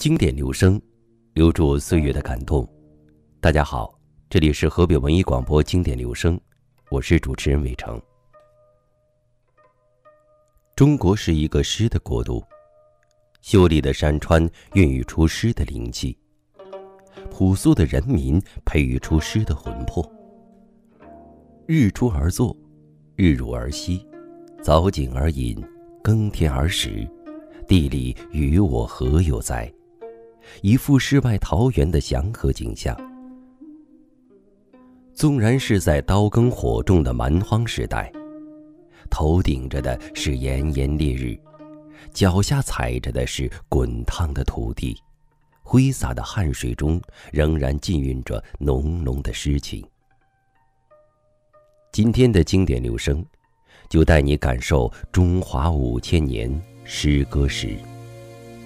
经典留声，留住岁月的感动。大家好，这里是河北文艺广播经典留声，我是主持人伟成。中国是一个诗的国度，秀丽的山川孕育出诗的灵气，朴素的人民培育出诗的魂魄。日出而作，日入而息，早景而饮，耕田而食，地里与我何有哉？一副世外桃源的祥和景象。纵然是在刀耕火种的蛮荒时代，头顶着的是炎炎烈日，脚下踩着的是滚烫的土地，挥洒的汗水中仍然浸蕴着浓浓的诗情。今天的经典留声，就带你感受中华5000年诗歌史。